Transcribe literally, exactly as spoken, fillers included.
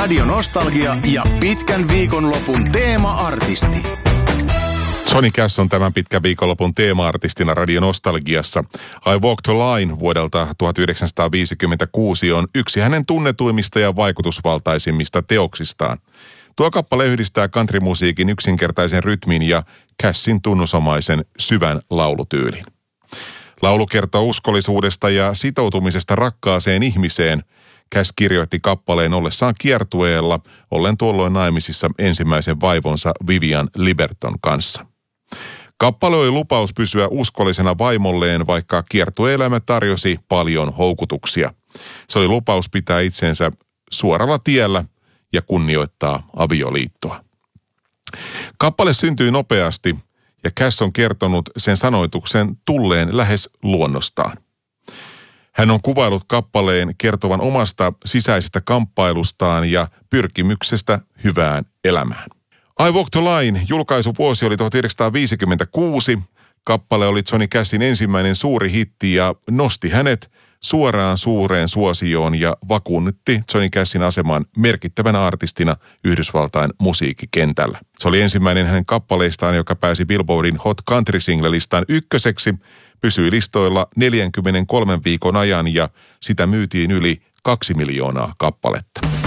Radio Nostalgia ja pitkän viikonlopun teema-artisti. Johnny Cash on tämän pitkän viikonlopun teema-artistina Radio Nostalgiassa. I Walk the Line vuodelta tuhatyhdeksänsataaviisikymmentäkuusi on yksi hänen tunnetuimmista ja vaikutusvaltaisimmista teoksistaan. Tuo kappale yhdistää countrymusiikin yksinkertaisen rytmin ja Cashin tunnusomaisen syvän laulutyylin. Laulu kertoo uskollisuudesta ja sitoutumisesta rakkaaseen ihmiseen. Cash kirjoitti kappaleen ollessaan kiertueella, ollen tuolloin naimisissa ensimmäisen vaivonsa Vivian Liberton kanssa. Kappale oli lupaus pysyä uskollisena vaimolleen, vaikka kiertueelämä tarjosi paljon houkutuksia. Se oli lupaus pitää itsensä suoralla tiellä ja kunnioittaa avioliittoa. Kappale syntyi nopeasti ja Cash on kertonut sen sanoituksen tulleen lähes luonnostaan. Hän on kuvaillut kappaleen kertovan omasta sisäisestä kamppailustaan ja pyrkimyksestä hyvään elämään. I Walk the Line julkaisuvuosi oli tuhatyhdeksänsataaviisikymmentäkuusi. Kappale oli Johnny Cashin ensimmäinen suuri hitti ja nosti hänet suoraan suureen suosioon ja vakuutti Johnny Cashin aseman merkittävänä artistina Yhdysvaltain musiikkikentällä. Se oli ensimmäinen hänen kappaleistaan, joka pääsi Billboardin Hot Country Single-listan ykköseksi, pysyi listoilla neljänkymmenenkolmen viikon ajan ja sitä myytiin yli kaksi miljoonaa kappaletta.